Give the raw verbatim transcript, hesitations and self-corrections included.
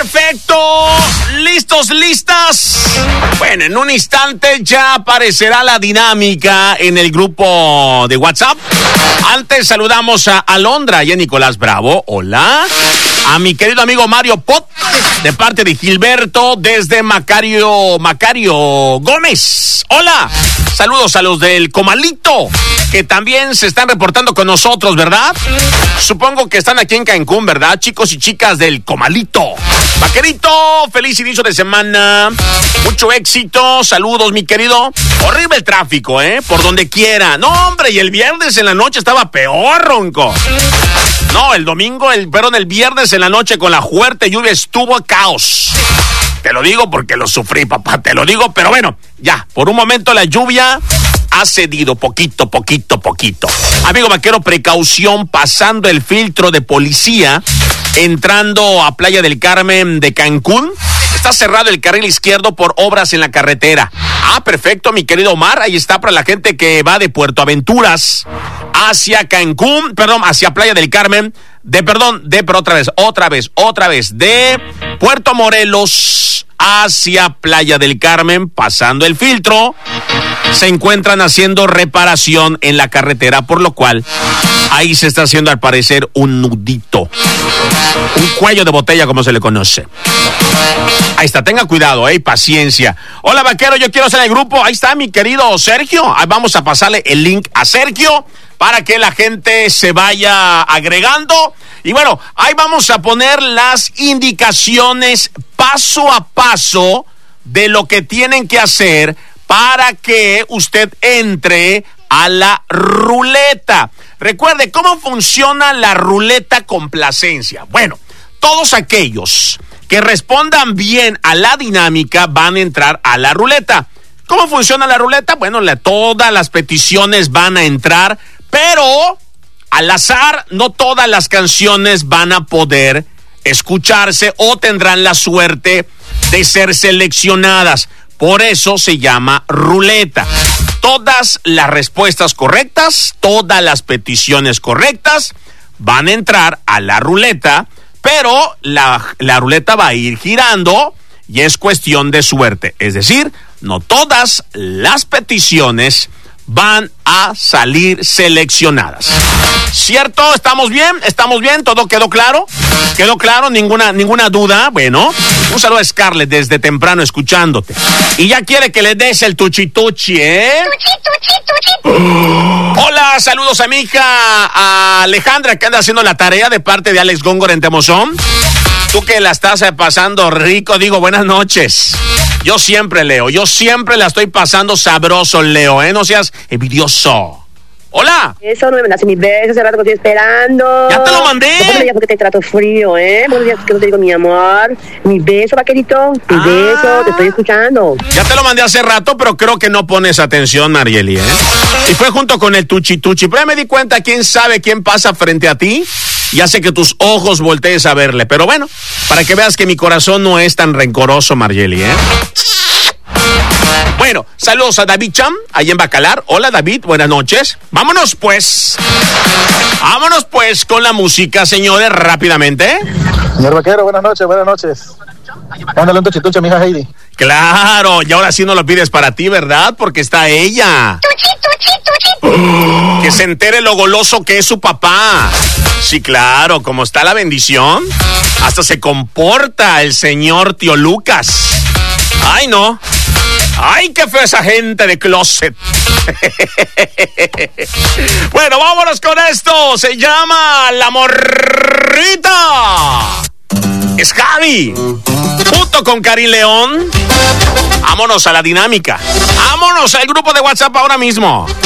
Perfecto. ¿Listos, listas? Bueno, en un instante ya aparecerá la dinámica en el grupo de WhatsApp. Antes saludamos a Alondra y a Nicolás Bravo. Hola. A mi querido amigo Mario Pot, de parte de Gilberto, desde Macario, Macario Gómez. Hola. Saludos a los del Comalito, que también se están reportando con nosotros, ¿verdad? Supongo que están aquí en Cancún, ¿verdad? Chicos y chicas del Comalito. Vaquerito, feliz inicio de semana. Mucho éxito. Saludos, mi querido. Horrible el tráfico, ¿eh? Por donde quiera. No, hombre, y el viernes en la noche estaba peor, ronco. No, el domingo, el, perdón, el viernes en la noche con la fuerte lluvia estuvo caos. Te lo digo porque lo sufrí, papá, te lo digo, pero bueno, ya, por un momento la lluvia ha cedido poquito, poquito, poquito. Amigo vaquero, precaución, pasando el filtro de policía, entrando a Playa del Carmen de Cancún. Está cerrado el carril izquierdo por obras en la carretera. Ah, perfecto, mi querido Omar, ahí está para la gente que va de Puerto Aventuras hacia Cancún, perdón, hacia Playa del Carmen, de, perdón, de, pero otra vez, otra vez, otra vez, de Puerto Morelos hacia Playa del Carmen, pasando el filtro, se encuentran haciendo reparación en la carretera, por lo cual ahí se está haciendo al parecer un nudito, un cuello de botella como se le conoce. Ahí está, tenga cuidado, eh, paciencia. Hola vaquero, yo quiero hacer el grupo, ahí está mi querido Sergio, ahí vamos a pasarle el link a Sergio para que la gente se vaya agregando. Y bueno, ahí vamos a poner las indicaciones paso a paso de lo que tienen que hacer para que usted entre a la ruleta. Recuerde, ¿cómo funciona la ruleta complacencia? Bueno, todos aquellos que respondan bien a la dinámica van a entrar a la ruleta. ¿Cómo funciona la ruleta? Bueno, la, todas las peticiones van a entrar, pero al azar no todas las canciones van a poder escucharse o tendrán la suerte de ser seleccionadas. Por eso se llama ruleta. Todas las respuestas correctas, todas las peticiones correctas van a entrar a la ruleta, pero la, la ruleta va a ir girando y es cuestión de suerte. Es decir, no todas las peticiones van a salir seleccionadas. ¿Cierto? ¿Estamos bien? ¿Estamos bien? ¿Todo quedó claro? ¿Quedó claro? ¿Ninguna, ninguna duda? Bueno, un saludo a Scarlett desde temprano escuchándote. Y ya quiere que le des el tuchi-tuchi, ¿eh? Tuchi, tuchi, tuchi. Hola, saludos a mi hija a Alejandra, que anda haciendo la tarea de parte de Alex Góngora en Temozón. Tú que la estás pasando rico, digo buenas noches. Yo siempre, Leo, yo siempre la estoy pasando sabroso, Leo, ¿eh? No seas envidioso. ¡Hola! Eso, no me mandaste mi beso, hace rato que estoy esperando. ¡Ya te lo mandé! No me digas porque te trato frío, ¿eh? Buenos días, que no te digo mi amor. Mi beso, vaquerito, mi ah, beso, te estoy escuchando. Ya te lo mandé hace rato, pero creo que no pones atención, Marieli, ¿eh? Y fue junto con el tuchi tuchi, pero ya me di cuenta, quién sabe quién pasa frente a ti y hace que tus ojos voltees a verle. Pero bueno, para que veas que mi corazón no es tan rencoroso, Marieli, ¿eh? Bueno, saludos a David Cham, ahí en Bacalar. Hola David, buenas noches. Vámonos pues. Vámonos pues con la música, señores, rápidamente. Señor Vaquero, buenas noches, buenas noches. Mándale un tuchitucho a mi hija Heidi. Claro, y ahora sí no lo pides para ti, ¿verdad? Porque está ella. Tuchi, tuchi, tuchi. Que se entere lo goloso que es su papá. Sí, claro, como está la bendición, hasta se comporta el señor tío Lucas. Ay, no. ¡Ay, qué feo esa gente de closet! Bueno, vámonos con esto. Se llama La Morrita. Es Javi. Junto con Karin León. Vámonos a la dinámica. Vámonos al grupo de WhatsApp ahora mismo.